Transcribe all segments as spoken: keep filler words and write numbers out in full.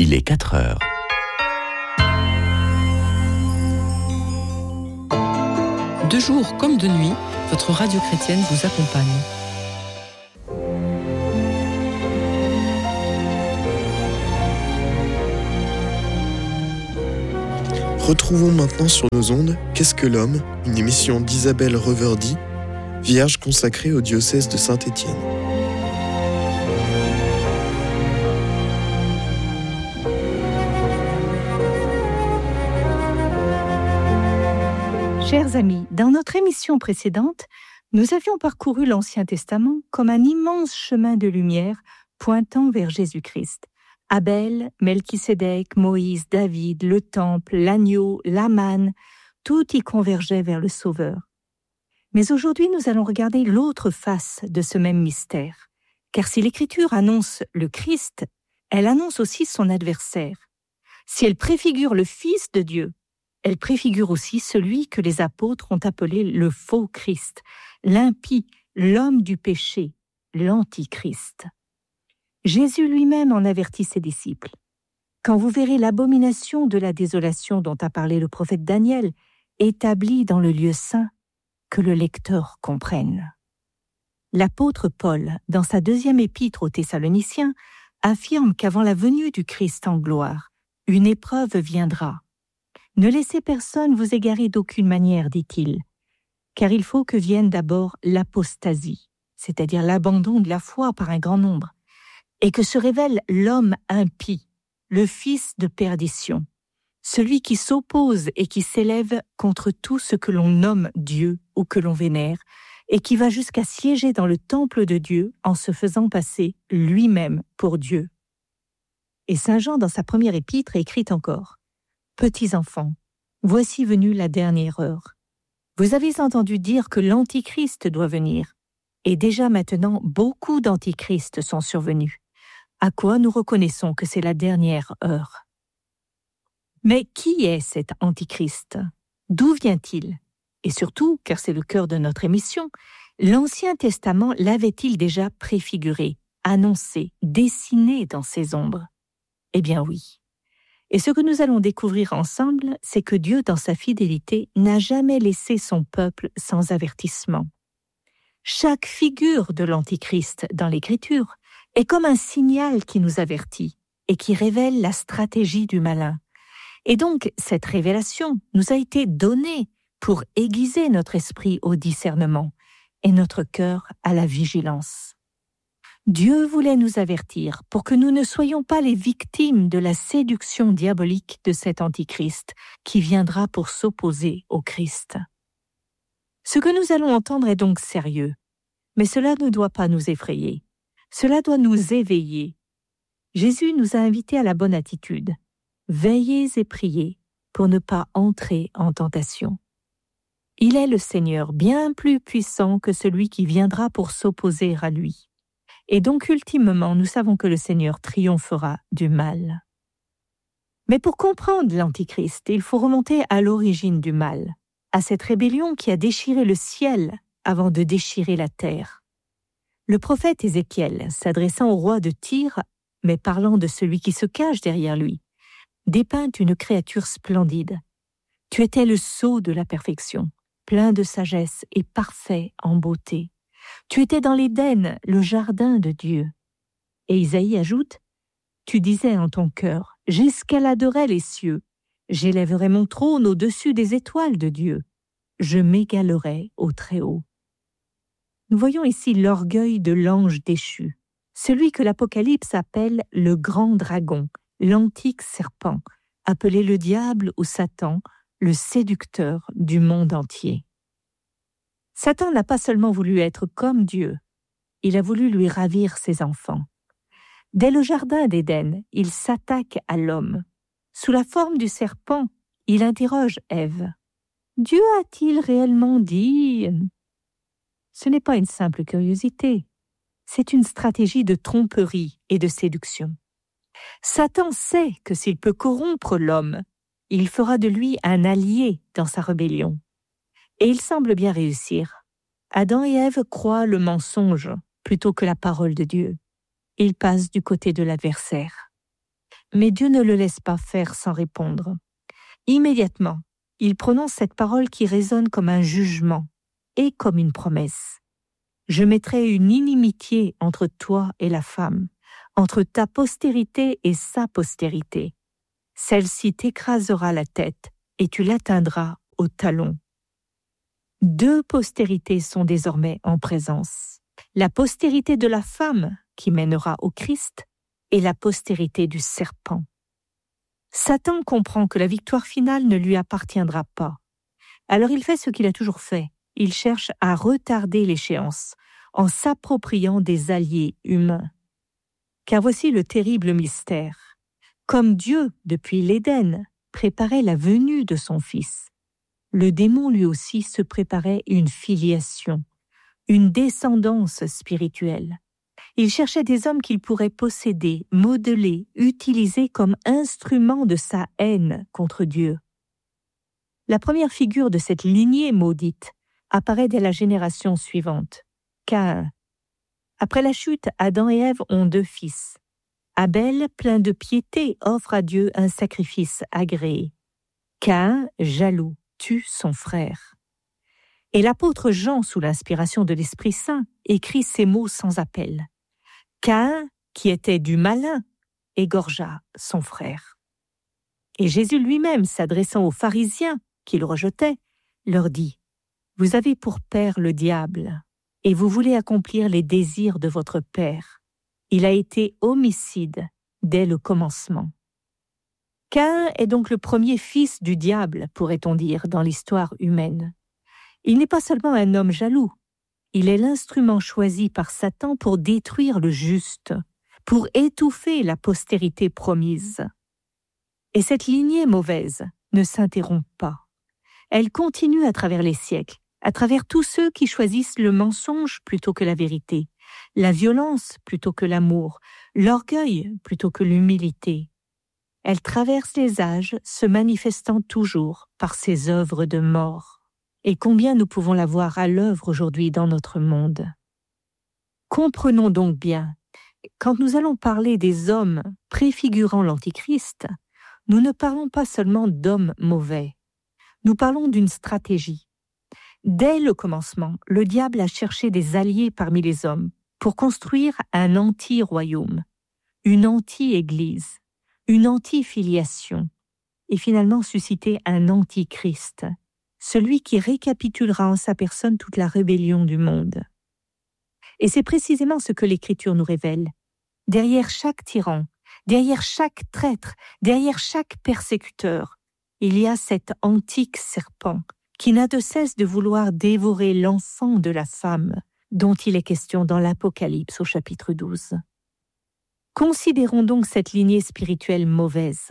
Il est quatre heures. De jour comme de nuit, votre radio chrétienne vous accompagne. Retrouvons maintenant sur nos ondes Qu'est-ce que l'homme, une émission d'Isabelle Reverdy, vierge consacrée au diocèse de Saint-Étienne. Chers amis, dans notre émission précédente, nous avions parcouru l'Ancien Testament comme un immense chemin de lumière pointant vers Jésus-Christ. Abel, Melchisédek, Moïse, David, le temple, l'agneau, la manne, tout y convergeait vers le Sauveur. Mais aujourd'hui, nous allons regarder l'autre face de ce même mystère. Car si l'Écriture annonce le Christ, elle annonce aussi son adversaire. Si elle préfigure le Fils de Dieu, elle préfigure aussi celui que les apôtres ont appelé le faux Christ, l'impie, l'homme du péché, l'antichrist. Jésus lui-même en avertit ses disciples. Quand vous verrez l'abomination de la désolation dont a parlé le prophète Daniel, établie dans le lieu saint, que le lecteur comprenne. L'apôtre Paul, dans sa deuxième épître aux Thessaloniciens, affirme qu'avant la venue du Christ en gloire, une épreuve viendra. Ne laissez personne vous égarer d'aucune manière, dit-il, car il faut que vienne d'abord l'apostasie, c'est-à-dire l'abandon de la foi par un grand nombre, et que se révèle l'homme impie, le fils de perdition, celui qui s'oppose et qui s'élève contre tout ce que l'on nomme Dieu ou que l'on vénère, et qui va jusqu'à siéger dans le temple de Dieu en se faisant passer lui-même pour Dieu. Et saint Jean, dans sa première épître, écrit encore « Petits enfants, voici venue la dernière heure. Vous avez entendu dire que l'Antichrist doit venir, et déjà maintenant beaucoup d'Antichrists sont survenus. À quoi nous reconnaissons que c'est la dernière heure. » Mais qui est cet Antichrist ? D'où vient-il ? Et surtout, car c'est le cœur de notre émission, l'Ancien Testament l'avait-il déjà préfiguré, annoncé, dessiné dans ses ombres ? Eh bien oui. Et ce que nous allons découvrir ensemble, c'est que Dieu, dans sa fidélité, n'a jamais laissé son peuple sans avertissement. Chaque figure de l'Antichrist dans l'Écriture est comme un signal qui nous avertit et qui révèle la stratégie du malin. Et donc, cette révélation nous a été donnée pour aiguiser notre esprit au discernement et notre cœur à la vigilance. Dieu voulait nous avertir pour que nous ne soyons pas les victimes de la séduction diabolique de cet Antichrist qui viendra pour s'opposer au Christ. Ce que nous allons entendre est donc sérieux, mais cela ne doit pas nous effrayer. Cela doit nous éveiller. Jésus nous a invités à la bonne attitude. Veillez et priez pour ne pas entrer en tentation. Il est le Seigneur bien plus puissant que celui qui viendra pour s'opposer à lui. Et donc, ultimement, nous savons que le Seigneur triomphera du mal. Mais pour comprendre l'Antichrist, il faut remonter à l'origine du mal, à cette rébellion qui a déchiré le ciel avant de déchirer la terre. Le prophète Ézéchiel, s'adressant au roi de Tyr, mais parlant de celui qui se cache derrière lui, dépeint une créature splendide. Tu étais le sceau de la perfection, plein de sagesse et parfait en beauté. Tu étais dans l'Éden, le jardin de Dieu. Et Isaïe ajoute, tu disais en ton cœur, j'escaladerai les cieux, j'élèverai mon trône au-dessus des étoiles de Dieu, je m'égalerai au Très-Haut. Nous voyons ici l'orgueil de l'ange déchu, celui que l'Apocalypse appelle le grand dragon, l'antique serpent, appelé le diable ou Satan, le séducteur du monde entier. Satan n'a pas seulement voulu être comme Dieu, il a voulu lui ravir ses enfants. Dès le jardin d'Éden, il s'attaque à l'homme. Sous la forme du serpent, il interroge Ève. « Dieu a-t-il réellement dit ?» Ce n'est pas une simple curiosité, c'est une stratégie de tromperie et de séduction. Satan sait que s'il peut corrompre l'homme, il fera de lui un allié dans sa rébellion. Et il semble bien réussir. Adam et Ève croient le mensonge plutôt que la parole de Dieu. Ils passent du côté de l'adversaire. mais Dieu ne le laisse pas faire sans répondre. Immédiatement, il prononce cette parole qui résonne comme un jugement et comme une promesse. « Je mettrai une inimitié entre toi et la femme, entre ta postérité et sa postérité. Celle-ci t'écrasera la tête et tu l'atteindras au talon. » Deux postérités sont désormais en présence. La postérité de la femme qui mènera au Christ et la postérité du serpent. Satan comprend que la victoire finale ne lui appartiendra pas. Alors il fait ce qu'il a toujours fait. Il cherche à retarder l'échéance en s'appropriant des alliés humains. Car voici le terrible mystère. Comme Dieu, depuis l'Éden, préparait la venue de son Fils, le démon lui aussi se préparait une filiation, une descendance spirituelle. Il cherchait des hommes qu'il pourrait posséder, modeler, utiliser comme instrument de sa haine contre Dieu. La première figure de cette lignée maudite apparaît dès la génération suivante, Caïn. Après la chute, Adam et Ève ont deux fils. Abel, plein de piété, offre à Dieu un sacrifice agréé. Caïn, jaloux, tue son frère. Et l'apôtre Jean, sous l'inspiration de l'Esprit Saint, écrit ces mots sans appel. Caïn, qui était du malin, égorgea son frère. Et Jésus lui-même, s'adressant aux pharisiens qui le rejetaient, leur dit « Vous avez pour père le diable, et vous voulez accomplir les désirs de votre père. Il a été homicide dès le commencement. » Caïn est donc le premier fils du diable, pourrait-on dire, dans l'histoire humaine. Il n'est pas seulement un homme jaloux, il est l'instrument choisi par Satan pour détruire le juste, pour étouffer la postérité promise. Et cette lignée mauvaise ne s'interrompt pas. Elle continue à travers les siècles, à travers tous ceux qui choisissent le mensonge plutôt que la vérité, la violence plutôt que l'amour, l'orgueil plutôt que l'humilité. Elle traverse les âges, se manifestant toujours par ses œuvres de mort. Et combien nous pouvons la voir à l'œuvre aujourd'hui dans notre monde. Comprenons donc bien, quand nous allons parler des hommes préfigurant l'Antichrist, nous ne parlons pas seulement d'hommes mauvais. Nous parlons d'une stratégie. Dès le commencement, le diable a cherché des alliés parmi les hommes pour construire un anti-royaume, une anti-église, une anti-filiation, et finalement susciter un antichrist, celui qui récapitulera en sa personne toute la rébellion du monde. Et c'est précisément ce que l'Écriture nous révèle. Derrière chaque tyran, derrière chaque traître, derrière chaque persécuteur, il y a cet antique serpent qui n'a de cesse de vouloir dévorer l'enfant de la femme dont il est question dans l'Apocalypse au chapitre douze. Considérons donc cette lignée spirituelle mauvaise.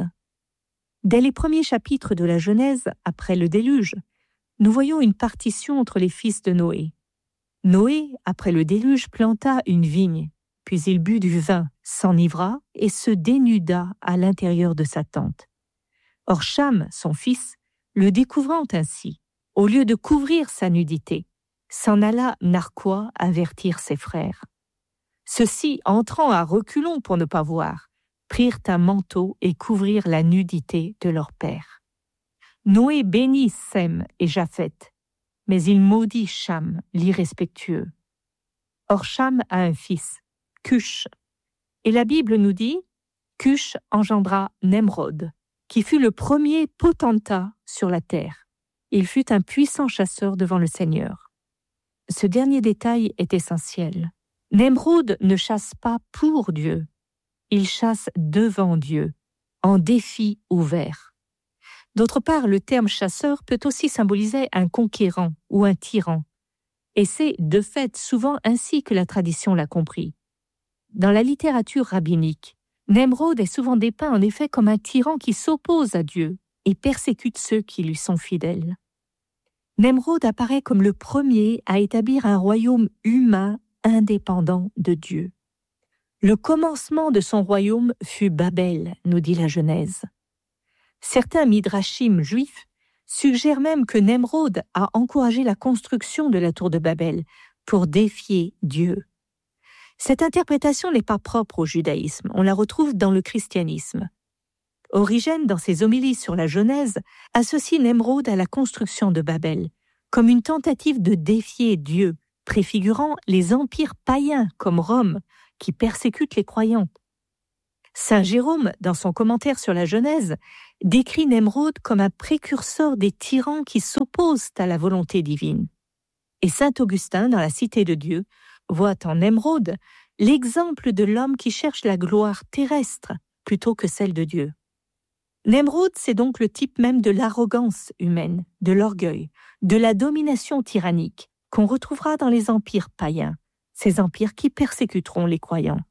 Dès les premiers chapitres de la Genèse, après le déluge, nous voyons une partition entre les fils de Noé. Noé, après le déluge, planta une vigne, puis il but du vin, s'enivra et se dénuda à l'intérieur de sa tente. Or Cham, son fils, le découvrant ainsi, au lieu de couvrir sa nudité, s'en alla narquois avertir ses frères. Ceux-ci, entrant à reculons pour ne pas voir, prirent un manteau et couvrirent la nudité de leur père. Noé bénit Sem et Japheth, mais il maudit Cham, l'irrespectueux. Or Cham a un fils, Cush, et la Bible nous dit Cush engendra Nemrod, qui fut le premier potentat sur la terre. Il fut un puissant chasseur devant le Seigneur. Ce dernier détail est essentiel. Nemrod ne chasse pas pour Dieu, il chasse devant Dieu, en défi ouvert. D'autre part, le terme chasseur peut aussi symboliser un conquérant ou un tyran, et c'est de fait souvent ainsi que la tradition l'a compris. Dans la littérature rabbinique, Nemrod est souvent dépeint en effet comme un tyran qui s'oppose à Dieu et persécute ceux qui lui sont fidèles. Nemrod apparaît comme le premier à établir un royaume humain indépendant de Dieu. Le commencement de son royaume fut Babel, nous dit la Genèse. Certains midrashim juifs suggèrent même que Nemrod a encouragé la construction de la tour de Babel pour défier Dieu. Cette interprétation n'est pas propre au judaïsme, on la retrouve dans le christianisme. Origène, dans ses homélies sur la Genèse, associe Nemrod à la construction de Babel, comme une tentative de défier Dieu, préfigurant les empires païens comme Rome, qui persécutent les croyants. Saint Jérôme, dans son commentaire sur la Genèse, décrit Nemrod comme un précurseur des tyrans qui s'opposent à la volonté divine. Et saint Augustin, dans la Cité de Dieu, voit en Nemrod l'exemple de l'homme qui cherche la gloire terrestre plutôt que celle de Dieu. Nemrod, c'est donc le type même de l'arrogance humaine, de l'orgueil, de la domination tyrannique qu'on retrouvera dans les empires païens, ces empires qui persécuteront les croyants.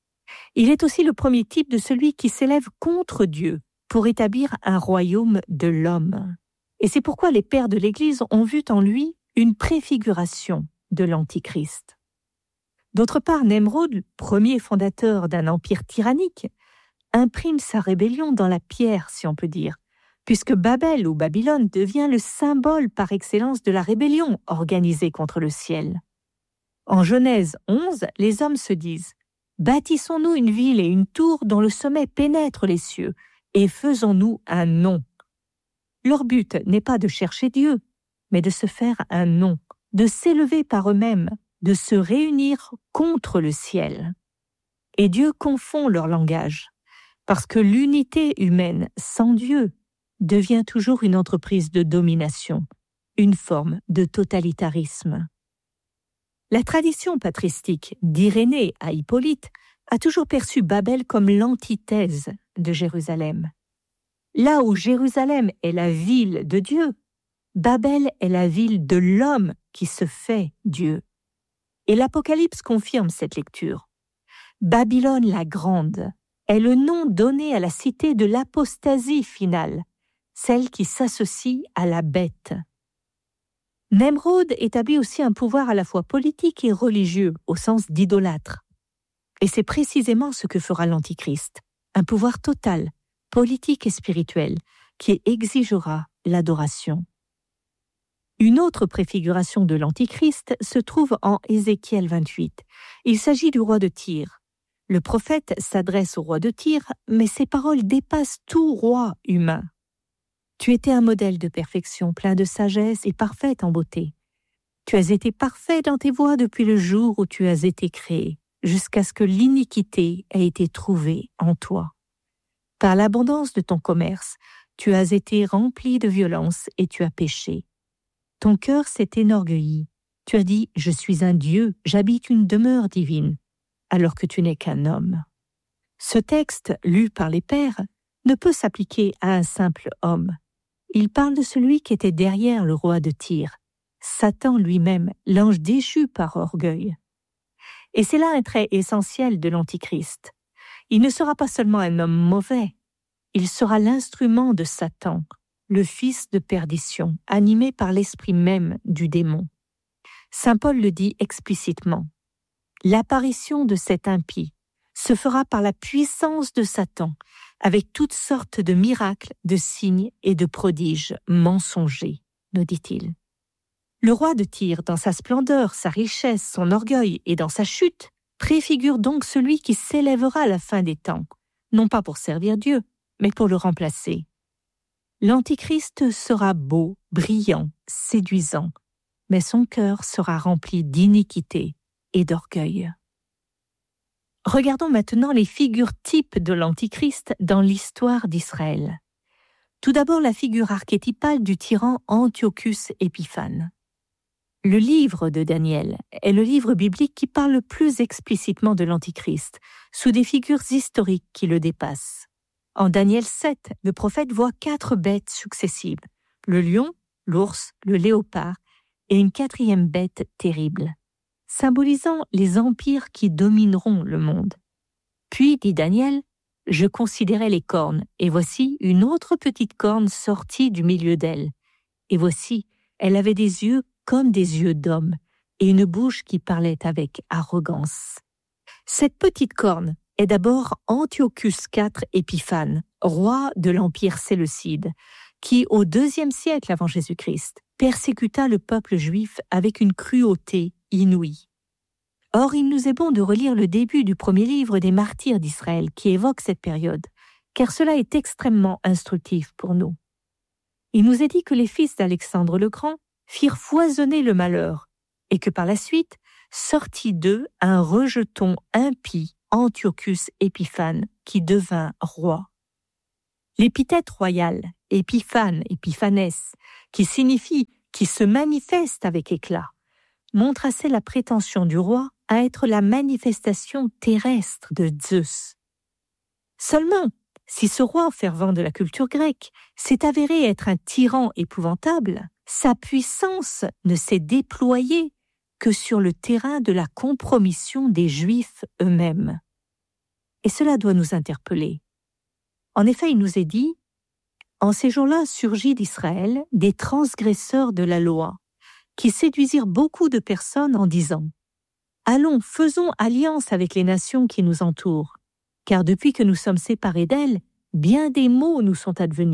Il est aussi le premier type de celui qui s'élève contre Dieu pour établir un royaume de l'homme. Et c'est pourquoi les pères de l'Église ont vu en lui une préfiguration de l'Antichrist. D'autre part, Nemrod, premier fondateur d'un empire tyrannique, imprime sa rébellion dans la pierre, si on peut dire, puisque Babel ou Babylone devient le symbole par excellence de la rébellion organisée contre le ciel. En Genèse onze, les hommes se disent « Bâtissons-nous une ville et une tour dont le sommet pénètre les cieux, et faisons-nous un nom. » Leur but n'est pas de chercher Dieu, mais de se faire un nom, de s'élever par eux-mêmes, de se réunir contre le ciel. Et Dieu confond leur langage, parce que l'unité humaine sans Dieu devient toujours une entreprise de domination, une forme de totalitarisme. La tradition patristique d'Irénée à Hippolyte a toujours perçu Babel comme l'antithèse de Jérusalem. Là où Jérusalem est la ville de Dieu, Babel est la ville de l'homme qui se fait Dieu. Et l'Apocalypse confirme cette lecture. Babylone la grande est le nom donné à la cité de l'apostasie finale, celle qui s'associe à la bête. Nemrod établit aussi un pouvoir à la fois politique et religieux, au sens d'idolâtre. Et c'est précisément ce que fera l'Antichrist, un pouvoir total, politique et spirituel, qui exigera l'adoration. Une autre préfiguration de l'Antichrist se trouve en Ézéchiel vingt-huit. Il s'agit du roi de Tyr. Le prophète s'adresse au roi de Tyr, mais ses paroles dépassent tout roi humain. Tu étais un modèle de perfection, plein de sagesse et parfaite en beauté. Tu as été parfait dans tes voies depuis le jour où tu as été créé, jusqu'à ce que l'iniquité ait été trouvée en toi. Par l'abondance de ton commerce, tu as été rempli de violence et tu as péché. Ton cœur s'est énorgueilli. Tu as dit « Je suis un Dieu, j'habite une demeure divine », alors que tu n'es qu'un homme. Ce texte, lu par les pères, ne peut s'appliquer à un simple homme. Il parle de celui qui était derrière le roi de Tyr, Satan lui-même, l'ange déchu par orgueil. Et c'est là un trait essentiel de l'Antichrist. Il ne sera pas seulement un homme mauvais, il sera l'instrument de Satan, le fils de perdition, animé par l'esprit même du démon. Saint Paul le dit explicitement. L'apparition de cet impie se fera par la puissance de Satan, avec toutes sortes de miracles, de signes et de prodiges mensongers, nous dit-il. Le roi de Tyr, dans sa splendeur, sa richesse, son orgueil et dans sa chute, préfigure donc celui qui s'élèvera à la fin des temps, non pas pour servir Dieu, mais pour le remplacer. L'Antichrist sera beau, brillant, séduisant, mais son cœur sera rempli d'iniquité et d'orgueil. Regardons maintenant les figures types de l'Antichrist dans l'histoire d'Israël. Tout d'abord, la figure archétypale du tyran Antiochus Épiphane. Le livre de Daniel est le livre biblique qui parle le plus explicitement de l'Antichrist, sous des figures historiques qui le dépassent. En Daniel sept, le prophète voit quatre bêtes successives, le lion, l'ours, le léopard et une quatrième bête terrible, symbolisant les empires qui domineront le monde. Puis, dit Daniel, je considérais les cornes, et voici une autre petite corne sortie du milieu d'elle. Et voici, elle avait des yeux comme des yeux d'homme, et une bouche qui parlait avec arrogance. Cette petite corne est d'abord Antiochus quatre Épiphane, roi de l'Empire séleucide, qui, au deuxième siècle avant Jésus-Christ, persécuta le peuple juif avec une cruauté inouïe. Or, il nous est bon de relire le début du premier livre des martyrs d'Israël qui évoque cette période, car cela est extrêmement instructif pour nous. Il nous est dit que les fils d'Alexandre le Grand firent foisonner le malheur, et que par la suite sortit d'eux un rejeton impie, Antiochus Épiphane, qui devint roi. L'épithète royale, Épiphane, Épiphanès, qui signifie « qui se manifeste avec éclat », montre assez la prétention du roi à être la manifestation terrestre de Zeus. Seulement, si ce roi fervent de la culture grecque s'est avéré être un tyran épouvantable, sa puissance ne s'est déployée que sur le terrain de la compromission des Juifs eux-mêmes. Et cela doit nous interpeller. En effet, il nous est dit « En ces jours-là surgit d'Israël des transgresseurs de la loi, qui séduisirent beaucoup de personnes en disant « Allons, faisons alliance avec les nations qui nous entourent, car depuis que nous sommes séparés d'elles, bien des maux nous sont advenus. »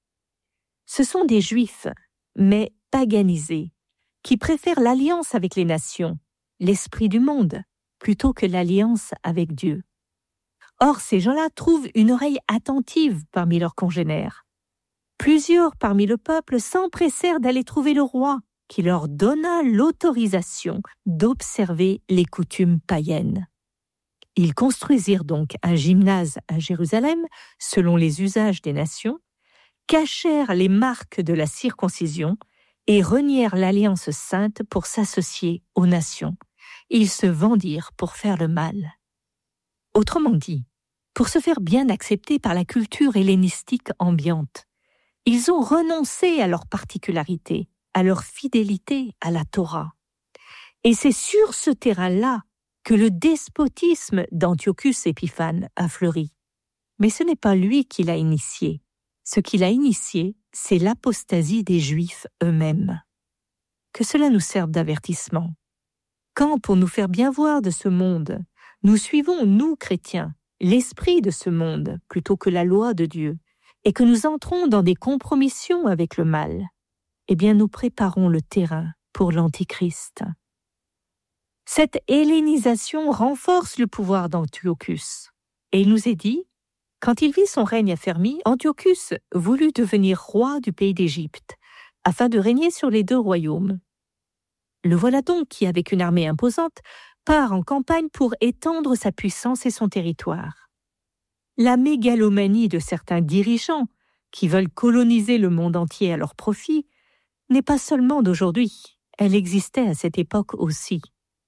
Ce sont des Juifs, mais paganisés, qui préfèrent l'alliance avec les nations, l'esprit du monde, plutôt que l'alliance avec Dieu. Or, ces gens-là trouvent une oreille attentive parmi leurs congénères. Plusieurs parmi le peuple s'empressèrent d'aller trouver le roi, qui leur donna l'autorisation d'observer les coutumes païennes. Ils construisirent donc un gymnase à Jérusalem, selon les usages des nations, cachèrent les marques de la circoncision et renièrent l'alliance sainte pour s'associer aux nations. Ils se vendirent pour faire le mal. Autrement dit, pour se faire bien accepter par la culture hellénistique ambiante, ils ont renoncé à leur particularité, à leur fidélité à la Torah. Et c'est sur ce terrain-là que le despotisme d'Antiochus Épiphane a fleuri. Mais ce n'est pas lui qui l'a initié. Ce qu'il a initié, c'est l'apostasie des Juifs eux-mêmes. Que cela nous serve d'avertissement. Quand, pour nous faire bien voir de ce monde, nous suivons, nous chrétiens, l'esprit de ce monde plutôt que la loi de Dieu, et que nous entrons dans des compromissions avec le mal, eh bien nous préparons le terrain pour l'Antichrist. Cette hellénisation renforce le pouvoir d'Antiochus. Et il nous est dit, quand il vit son règne affermi, Antiochus voulut devenir roi du pays d'Égypte, afin de régner sur les deux royaumes. Le voilà donc qui, avec une armée imposante, part en campagne pour étendre sa puissance et son territoire. La mégalomanie de certains dirigeants qui veulent coloniser le monde entier à leur profit n'est pas seulement d'aujourd'hui, elle existait à cette époque aussi.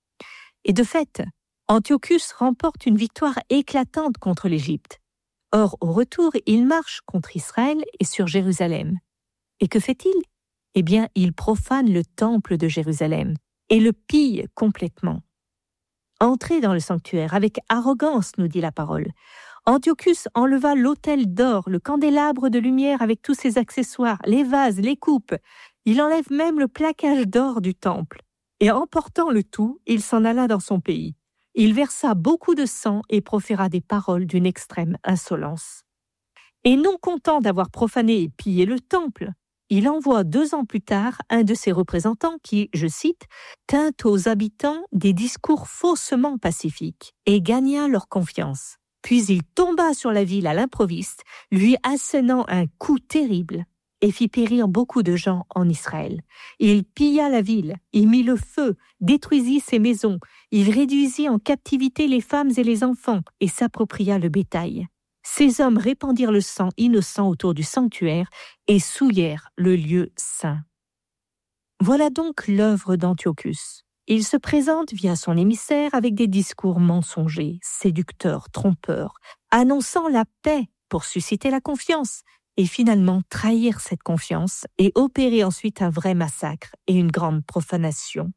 Et de fait, Antiochus remporte une victoire éclatante contre l'Égypte. Or, au retour, il marche contre Israël et sur Jérusalem. Et que fait-il ? Eh bien, il profane le temple de Jérusalem et le pille complètement. Entré dans le sanctuaire avec arrogance, nous dit la parole, Antiochus enleva l'autel d'or, le candélabre de lumière avec tous ses accessoires, les vases, les coupes. Il enlève même le plaquage d'or du temple. Et emportant le tout, il s'en alla dans son pays. Il versa beaucoup de sang et proféra des paroles d'une extrême insolence. Et non content d'avoir profané et pillé le temple, il envoie deux ans plus tard un de ses représentants qui, je cite, tint aux habitants des discours faussement pacifiques et gagna leur confiance. Puis il tomba sur la ville à l'improviste, lui assénant un coup terrible, et fit périr beaucoup de gens en Israël. Il pilla la ville, il mit le feu, détruisit ses maisons, il réduisit en captivité les femmes et les enfants, et s'appropria le bétail. Ces hommes répandirent le sang innocent autour du sanctuaire et souillèrent le lieu saint. Voilà donc l'œuvre d'Antiochus. Il se présente via son émissaire avec des discours mensongers, séducteurs, trompeurs, annonçant la paix pour susciter la confiance et finalement trahir cette confiance et opérer ensuite un vrai massacre et une grande profanation.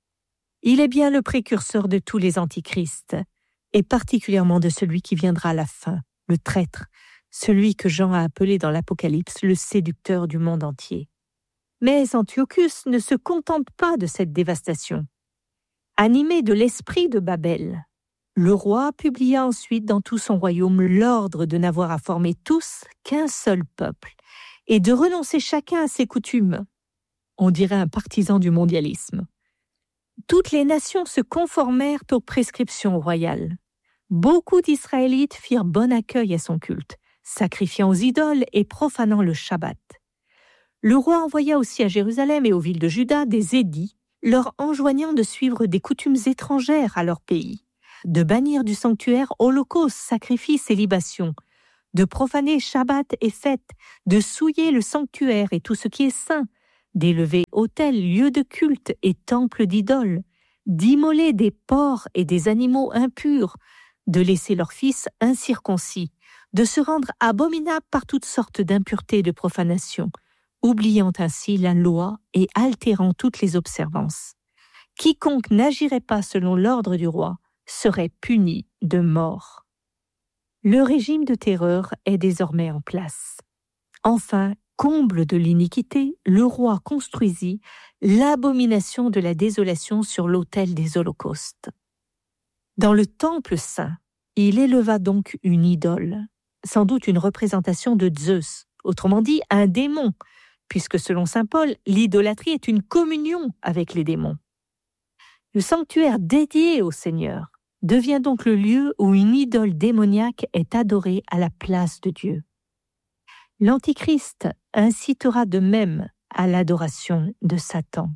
Il est bien le précurseur de tous les antichrists et particulièrement de celui qui viendra à la fin, le traître, celui que Jean a appelé dans l'Apocalypse le séducteur du monde entier. Mais Antiochus ne se contente pas de cette dévastation. Animé de l'esprit de Babel, le roi publia ensuite dans tout son royaume l'ordre de n'avoir à former tous qu'un seul peuple et de renoncer chacun à ses coutumes. On dirait un partisan du mondialisme. Toutes les nations se conformèrent aux prescriptions royales. Beaucoup d'Israélites firent bon accueil à son culte, sacrifiant aux idoles et profanant le Shabbat. Le roi envoya aussi à Jérusalem et aux villes de Juda des édits, leur enjoignant de suivre des coutumes étrangères à leur pays, de bannir du sanctuaire holocaustes, sacrifices et libations, de profaner Shabbat et fêtes, de souiller le sanctuaire et tout ce qui est saint, d'élever autels, lieux de culte et temples d'idoles, d'immoler des porcs et des animaux impurs, de laisser leurs fils incirconcis, de se rendre abominables par toutes sortes d'impuretés et de profanations, oubliant ainsi la loi et altérant toutes les observances. Quiconque n'agirait pas selon l'ordre du roi serait puni de mort. Le régime de terreur est désormais en place. Enfin, comble de l'iniquité, le roi construisit l'abomination de la désolation sur l'autel des holocaustes. Dans le temple saint, il éleva donc une idole, sans doute une représentation de Zeus, autrement dit un démon, puisque selon saint Paul, l'idolâtrie est une communion avec les démons. Le sanctuaire dédié au Seigneur devient donc le lieu où une idole démoniaque est adorée à la place de Dieu. L'Antichrist incitera de même à l'adoration de Satan.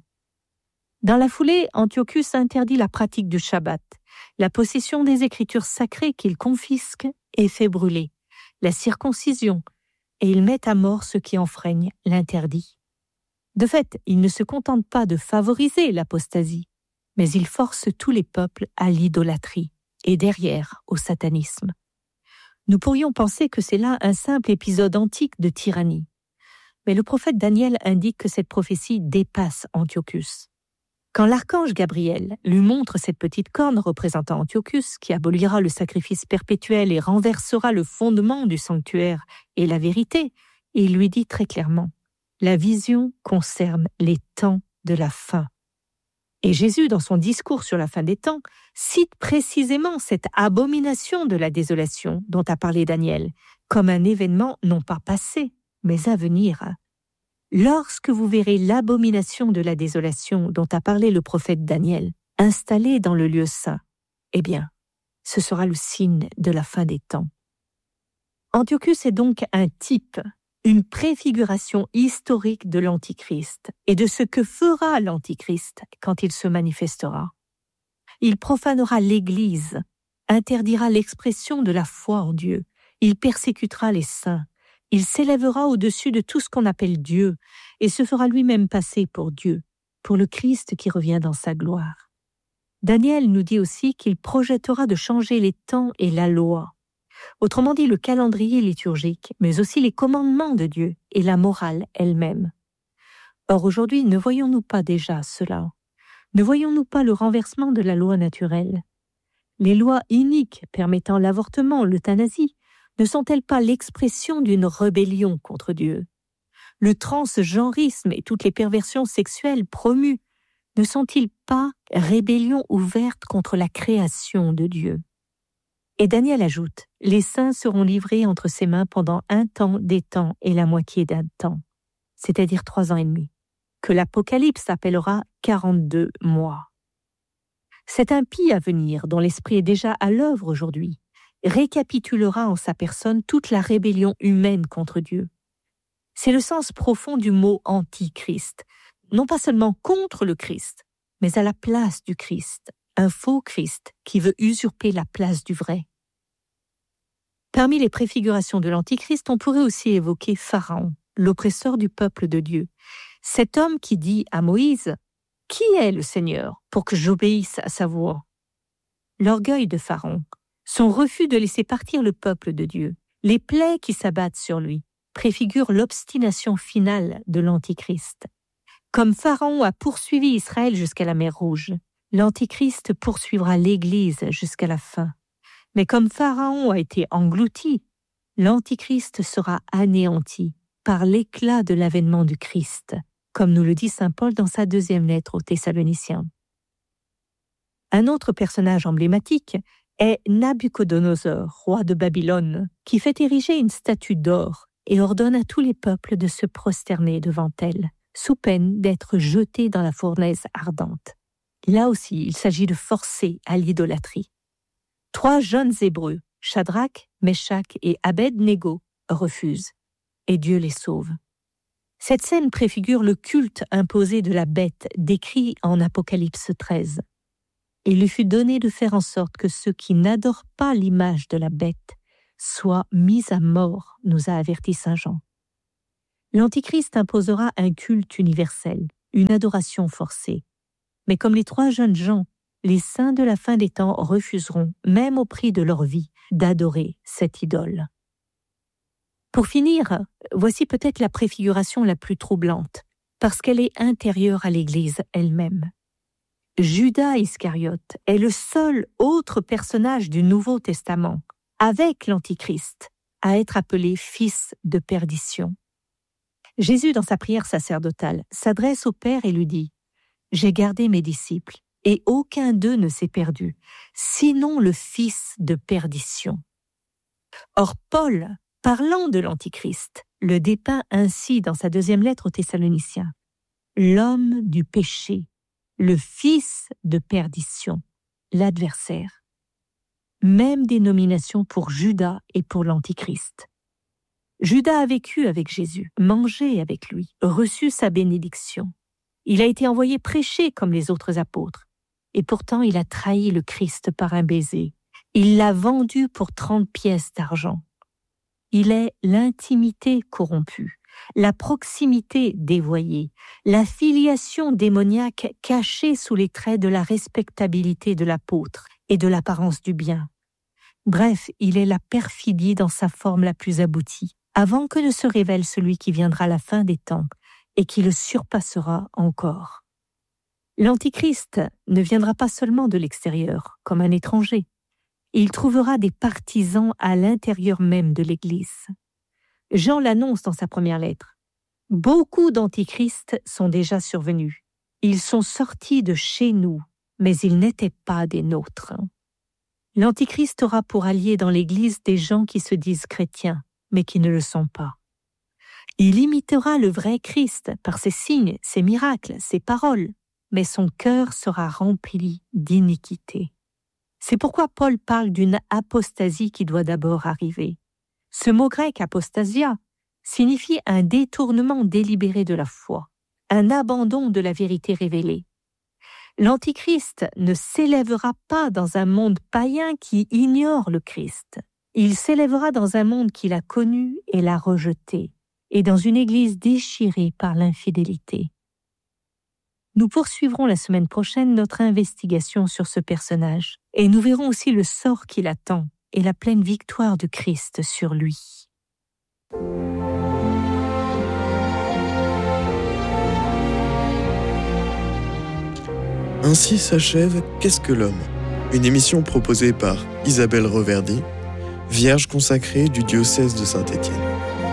Dans la foulée, Antiochus interdit la pratique du Shabbat, la possession des écritures sacrées qu'il confisque et fait brûler, la circoncision, et il met à mort ceux qui enfreignent l'interdit. De fait, il ne se contente pas de favoriser l'apostasie, mais il force tous les peuples à l'idolâtrie et derrière au satanisme. Nous pourrions penser que c'est là un simple épisode antique de tyrannie, mais le prophète Daniel indique que cette prophétie dépasse Antiochus. Quand l'archange Gabriel lui montre cette petite corne représentant Antiochus, qui abolira le sacrifice perpétuel et renversera le fondement du sanctuaire et la vérité, il lui dit très clairement « La vision concerne les temps de la fin ». Et Jésus, dans son discours sur la fin des temps, cite précisément cette abomination de la désolation dont a parlé Daniel, comme un événement non pas passé, mais à venir. Lorsque vous verrez l'abomination de la désolation dont a parlé le prophète Daniel, installée dans le lieu saint, eh bien, ce sera le signe de la fin des temps. Antiochus est donc un type, une préfiguration historique de l'Antichrist et de ce que fera l'Antichrist quand il se manifestera. Il profanera l'Église, interdira l'expression de la foi en Dieu, il persécutera les saints, il s'élèvera au-dessus de tout ce qu'on appelle Dieu et se fera lui-même passer pour Dieu, pour le Christ qui revient dans sa gloire. Daniel nous dit aussi qu'il projettera de changer les temps et la loi, autrement dit le calendrier liturgique, mais aussi les commandements de Dieu et la morale elle-même. Or aujourd'hui, ne voyons-nous pas déjà cela? Ne voyons-nous pas le renversement de la loi naturelle? Les lois iniques permettant l'avortement, l'euthanasie, ne sont-elles pas l'expression d'une rébellion contre Dieu? Le transgenrisme et toutes les perversions sexuelles promues ne sont-ils pas rébellion ouverte contre la création de Dieu? Et Daniel ajoute, les saints seront livrés entre ses mains pendant un temps, des temps et la moitié d'un temps, c'est-à-dire trois ans et demi, que l'Apocalypse appellera quarante-deux mois. Cet impie à venir, dont l'esprit est déjà à l'œuvre aujourd'hui, récapitulera en sa personne toute la rébellion humaine contre Dieu. C'est le sens profond du mot antichrist, non pas seulement contre le Christ, mais à la place du Christ, un faux Christ qui veut usurper la place du vrai. Parmi les préfigurations de l'Antichrist, on pourrait aussi évoquer Pharaon, l'oppresseur du peuple de Dieu, cet homme qui dit à Moïse « Qui est le Seigneur pour que j'obéisse à sa voix ?» L'orgueil de Pharaon, son refus de laisser partir le peuple de Dieu, les plaies qui s'abattent sur lui, préfigurent l'obstination finale de l'Antichrist. Comme Pharaon a poursuivi Israël jusqu'à la mer Rouge, l'Antichrist poursuivra l'Église jusqu'à la fin. Mais comme Pharaon a été englouti, l'Antichrist sera anéanti par l'éclat de l'avènement du Christ, comme nous le dit saint Paul dans sa deuxième lettre aux Thessaloniciens. Un autre personnage emblématique est Nabuchodonosor, roi de Babylone, qui fait ériger une statue d'or et ordonne à tous les peuples de se prosterner devant elle, sous peine d'être jetés dans la fournaise ardente. Là aussi, il s'agit de forcer à l'idolâtrie. Trois jeunes Hébreux, Shadrach, Meshach et Abed-Négo, refusent, et Dieu les sauve. Cette scène préfigure le culte imposé de la bête décrit en Apocalypse treize. Il lui fut donné de faire en sorte que ceux qui n'adorent pas l'image de la bête soient mis à mort, nous a averti saint Jean. L'Antichrist imposera un culte universel, une adoration forcée. Mais comme les trois jeunes gens, les saints de la fin des temps refuseront, même au prix de leur vie, d'adorer cette idole. Pour finir, voici peut-être la préfiguration la plus troublante, parce qu'elle est intérieure à l'Église elle-même. Judas Iscariote est le seul autre personnage du Nouveau Testament, avec l'Antichrist, à être appelé fils de perdition. Jésus, dans sa prière sacerdotale, s'adresse au Père et lui dit « J'ai gardé mes disciples, et aucun d'eux ne s'est perdu, sinon le fils de perdition. » Or, Paul, parlant de l'Antichrist, le dépeint ainsi dans sa deuxième lettre aux Thessaloniciens. L'homme du péché, le fils de perdition, l'adversaire. Même dénomination pour Judas et pour l'Antichrist. Judas a vécu avec Jésus, mangé avec lui, reçu sa bénédiction. Il a été envoyé prêcher comme les autres apôtres. Et pourtant, il a trahi le Christ par un baiser. Il l'a vendu pour trente pièces d'argent. Il est l'intimité corrompue, la proximité dévoyée, la filiation démoniaque cachée sous les traits de la respectabilité de l'apôtre et de l'apparence du bien. Bref, il est la perfidie dans sa forme la plus aboutie, avant que ne se révèle celui qui viendra à la fin des temps et qui le surpassera encore. L'Antichrist ne viendra pas seulement de l'extérieur, comme un étranger. Il trouvera des partisans à l'intérieur même de l'Église. Jean l'annonce dans sa première lettre. Beaucoup d'antichrists sont déjà survenus. Ils sont sortis de chez nous, mais ils n'étaient pas des nôtres. L'Antichrist aura pour alliés dans l'Église des gens qui se disent chrétiens, mais qui ne le sont pas. Il imitera le vrai Christ par ses signes, ses miracles, ses paroles, mais son cœur sera rempli d'iniquité. C'est pourquoi Paul parle d'une apostasie qui doit d'abord arriver. Ce mot grec apostasia signifie un détournement délibéré de la foi, un abandon de la vérité révélée. L'Antichrist ne s'élèvera pas dans un monde païen qui ignore le Christ. Il s'élèvera dans un monde qui l'a connu et l'a rejeté, et dans une église déchirée par l'infidélité. Nous poursuivrons la semaine prochaine notre investigation sur ce personnage, et nous verrons aussi le sort qui l'attend et la pleine victoire de Christ sur lui. Ainsi s'achève Qu'est-ce que l'homme ? Une émission proposée par Isabelle Reverdy, vierge consacrée du diocèse de Saint-Étienne.